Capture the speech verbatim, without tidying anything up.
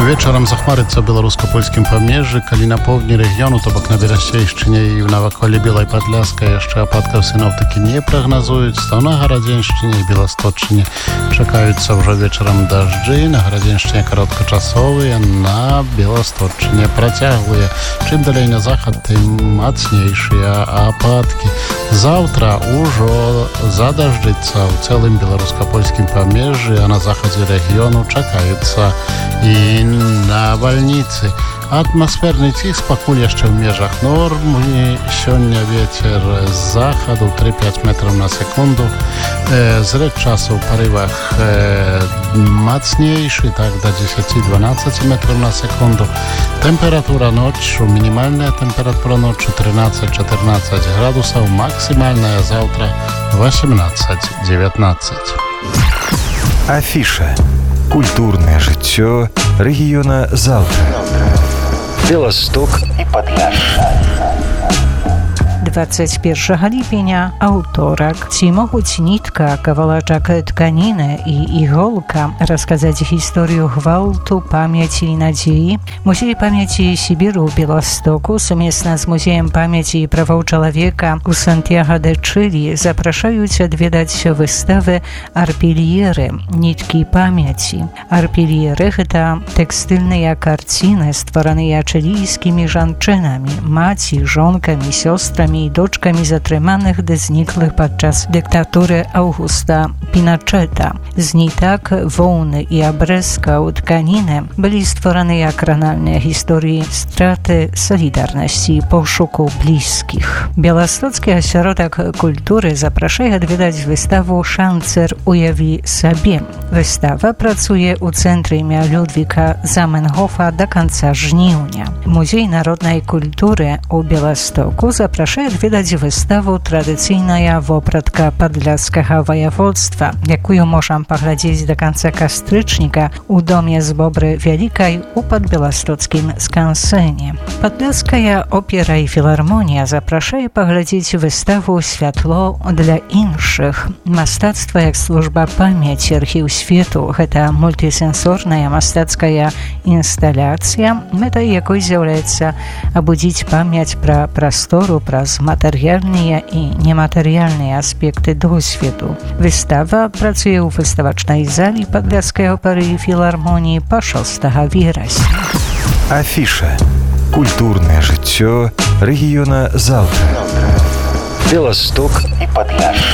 Вечорам захмарыцца ў беларуска-польскім памежжы, калі на поўдні рэгіёну, то бок на Берасцейшчыне і ў наваколлі Белай Падляскай яшчэ ападкаў сіноптыкі не прагназуюць, то на Гарадзеншчыне і Беласточчыне чакаюцца ўжо вечарам дажджы, на Гарадзеншчыне кароткачасовыя, на Беласточчыне працяглыя. Чым далей на захад, тым мацнейшыя ападкі. Заўтра ўжо задажджыцца ў цэлым беларуска-польскім памежжы, а на захадзе рэгіёну чакаюцца і навальніцы. Атмасферны ціск пакуль яшчэ ў межах нормы. Сёння вецер з захаду тры-пяць метраў на секунду. Зрэк часу ў парывах мацнейшы, так да дзесяці-дванаццаці метраў на секунду. Тэмпература ноччу, мінімальная тэмпература ноччу трынаццаць-чатырнаццаць градусаў, максімальная заўтра васемнаццаць-дзевятнаццаць. Афіша. Культурное жыццё рэгіёна заўтра. Беласток і Падляшша. двадцать первого ліпеня, аўторак. Ці могуць нітка, кавалачак тканіны і іголка расказаць гісторыю гвалту, памяці і надзеі? Музей памяці Сібіру ў Беластоку сумесна з Музеем памяці і правоў чалавека ў Сантьяго-де-Чилі запрашаюць адведаць выставы арпельеры, ніткі памяці. Арпельеры — гэта тэкстыльныя карціны, ствараныя чылійскімі жанчынамі, маці, жонкамі, сёстрамі і дочкамі затрыманых ды зніклых падчас дыктатуры Аўгуста Піначэта. З нітак, воўны і абрэзкаў тканіны былі створаныя кранальныя гісторыі страты, салідарнасці і пошуку блізкіх. Беластоцкі асяродак культуры запрашае адведаць выставу «Шанцер уяві сабе». Выстава працуе ў цэнтры імя Людвіка Заменгофа да канца жніўня. Музей народнай культуры ў Беластоку запрашае адведаць выставу «Традыцыйная вопратка падляшскага ваяводства», якую можам паглядзець да канца кастрычніка ў доме з Бобры Вялікай у падбеластоцкім скансэне. Падляшская опера і філармонія запрашае паглядзець выставу «Святло для іншых». Мастацтва як служба памяці, архіў свету — гэта мультысенсорная мастацкая інсталяцыя, мэтай якой з'яўляецца абудзіць памяць пра прастору праз матэрыяльныя і нематэрыяльныя аспекты досведу. Выстава працуе ў выставачнай залі Падляшскай оперы і філармоніі па шостага верасня. Афіша. Культурное жыццё рэгіёна заўтра. Беласток і Падляшша.